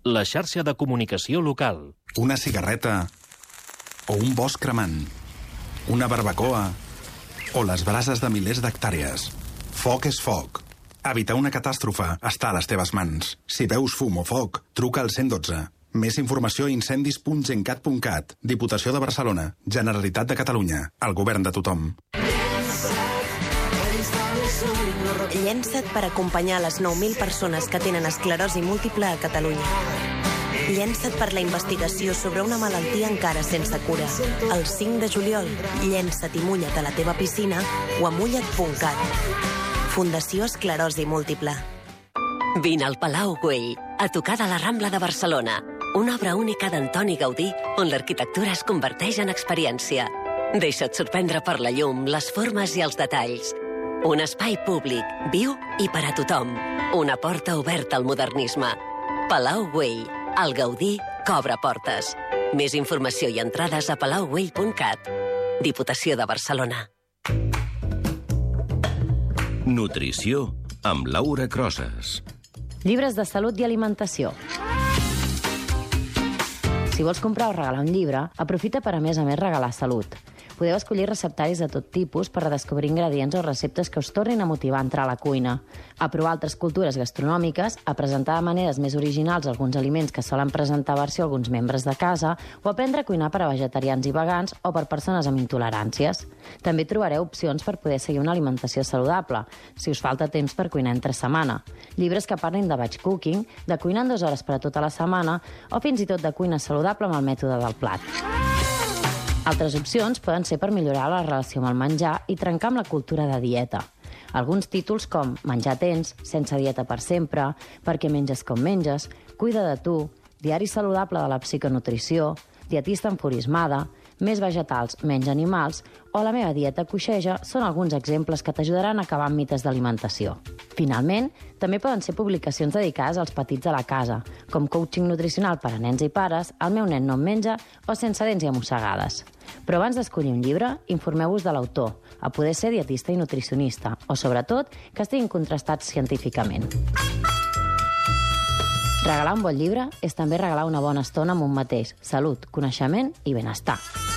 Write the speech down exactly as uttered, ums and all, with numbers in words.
la xarxa de comunicació local. Una cigarreta o un bosc cremant, una barbacoa o les brases de milers d'hectàrees. Foc és foc. Evitar una catàstrofe està a les teves mans. Si veus fum o foc, truca al cent i dotze. Més informació a incendis punt gencat punt cat. Diputació de Barcelona. Generalitat de Catalunya. El govern de tothom. Llença't per acompanyar les nou mil persones que tenen esclerosi múltiple a Catalunya. Llença't per la investigació sobre una malaltia encara sense cura. El cinc de juliol, llença't i mulla't a la teva piscina o a mulla't punt cat. Fundació Esclerosi Múltiple. Vine al Palau Güell, a tocar de la Rambla de Barcelona. Una obra única d'Antoni Gaudí, on l'arquitectura es converteix en experiència. Deixa't sorprendre per la llum, les formes i els detalls. Un espai públic, viu i per a tothom. Una porta oberta al modernisme. Palau Güell, el Gaudí cobra portes. Més informació i entrades a palau güell punt cat. Diputació de Barcelona. Nutrició amb Laura Crosas. Llibres de salut i alimentació. Si vols comprar o regalar un llibre, aprofita per a més a més regalar salut. Podeu escollir receptaris de tot tipus per redescobrir ingredients o receptes que us tornin a motivar a entrar a la cuina, a provar altres cultures gastronòmiques, a presentar de maneres més originals alguns aliments que solen presentar a versió alguns membres de casa, o aprendre a cuinar per a vegetarians i vegans o per persones amb intoleràncies. També trobareu opcions per poder seguir una alimentació saludable, si us falta temps per cuinar entre setmana. Llibres que parlin de batch cooking, de cuinar en dues hores per a tota la setmana, o fins i tot de cuina saludable amb el mètode del plat. Altres opcions poden ser per millorar la relació amb el menjar i trencar amb la cultura de dieta. Alguns títols com Menjar tens, Sense dieta per sempre, Perquè menges com menges, Cuida de tu, Diari saludable de la psiconutrició, Dietista enfurismada, Més vegetals, menys animals o La meva dieta coixeja són alguns exemples que t'ajudaran a acabar amb mites d'alimentació. Finalment, també poden ser publicacions dedicades als petits de la casa, com coaching nutricional per a nens i pares, El meu nen no em menja o Sense dents i amossegades. Però abans d'escollir un llibre, informeu-vos de l'autor, a poder ser dietista i nutricionista, o sobretot que estiguin contrastats científicament. Regalar un bon llibre és també regalar una bona estona amb un mateix, salut, coneixement i benestar.